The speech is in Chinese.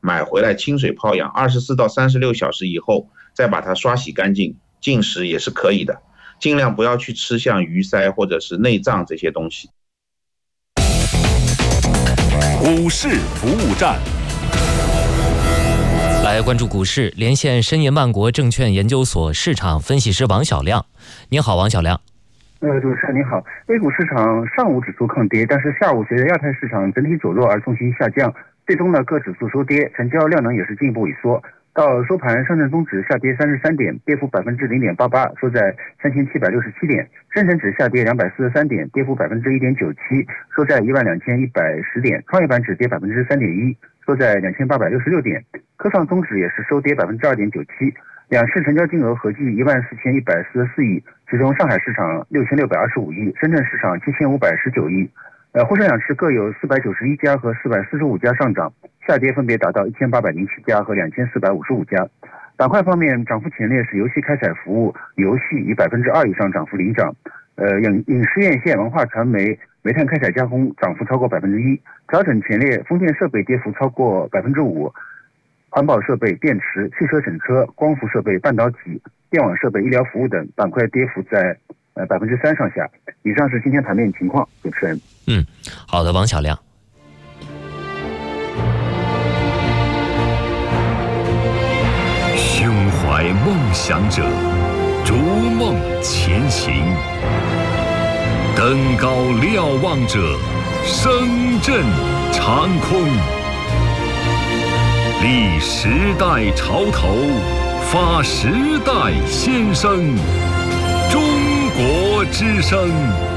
买回来清水泡养，24到36小时以后再把它刷洗干净，进食也是可以的。尽量不要去吃像鱼鳃或者是内脏这些东西。 股市服务站， 来关注股市，连线申银万国证券研究所市场分析师王小亮。您好，王小亮。 主持人您好。A 股市场上午指数抗跌，但是下午随着亚太市场整体走弱而重新下降，最终呢各指数收跌，成交量能也是进一步萎缩。到收盘，上证综指下跌33点，跌幅0.88%，收在3767点；深成指下跌243点，跌幅1.97%，收在12110点；创业板指跌3.1%，收在2866点；科创综指也是收跌2.97%。两市成交金额合计14144亿，其中上海市场6625亿，深圳市场7519亿。沪深两市各有491家和445家上涨，下跌分别达到1807家和2455家。板块方面，涨幅前列是游戏开采服务，游戏以2%以上涨幅领涨。影视院线、文化传媒、煤炭开采加工涨幅超过1%。调整前列，风电设备跌幅超过5%。环保设备、电池、汽车整车、光伏设备、半导体、电网设备、医疗服务等板块跌幅在3%上下。以上是今天盘面情况，主持人。 好的，王小亮。 胸怀梦想者，逐梦前行；登高瞭望者，声震长空。立时代潮头，发时代先声。中国之声。